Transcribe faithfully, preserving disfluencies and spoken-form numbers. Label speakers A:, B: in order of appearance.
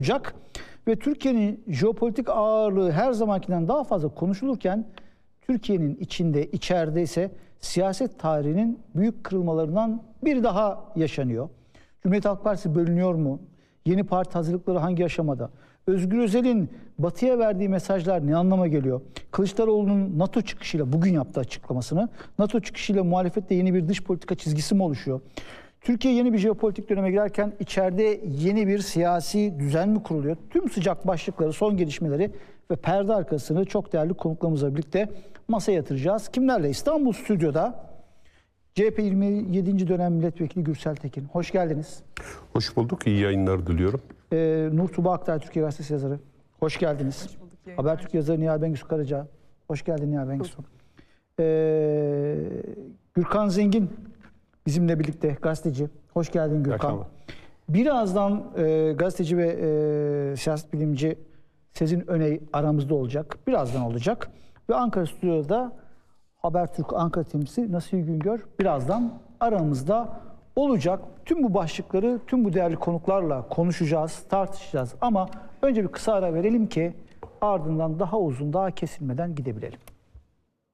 A: olacak. Ve Türkiye'nin jeopolitik ağırlığı her zamankinden daha fazla konuşulurken Türkiye'nin içinde, içeride ise siyaset tarihinin büyük kırılmalarından bir daha yaşanıyor. Cumhuriyet Halk Partisi bölünüyor mu? Yeni parti hazırlıkları hangi aşamada? Özgür Özel'in Batı'ya verdiği mesajlar ne anlama geliyor? Kılıçdaroğlu'nun NATO çıkışıyla, bugün yaptığı açıklamasını, NATO çıkışıyla muhalefette yeni bir dış politika çizgisi mi oluşuyor? Türkiye yeni bir jeopolitik döneme girerken içeride yeni bir siyasi düzen mi kuruluyor? Tüm sıcak başlıkları, son gelişmeleri ve perde arkasını çok değerli konuklarımızla birlikte masaya yatıracağız. Kimlerle? İstanbul Stüdyo'da C H P yirmi yedinci dönem milletvekili Gürsel Tekin. Hoş geldiniz.
B: Hoş bulduk. İyi yayınlar diliyorum.
A: Ee, Nur Tuba Aktay, Türkiye Gazetesi yazarı. Hoş geldiniz.
C: Hoş bulduk.
A: Habertürk yazarı Nihal Bengüsü Karaca. Hoş geldin Nihal Bengüsü. Ee, Gürkan Zengin bizimle birlikte, gazeteci. Hoş geldin Gürkan. Birazdan e, gazeteci ve e, siyaset bilimci Sezin Öney aramızda olacak. Birazdan olacak. Ve Ankara Stüdyo'da Habertürk Ankara temsilcisi Nasihi Güngör birazdan aramızda olacak. Tüm bu başlıkları tüm bu değerli konuklarla konuşacağız, tartışacağız. Ama önce bir kısa ara verelim ki ardından daha uzun, daha kesilmeden gidebilelim.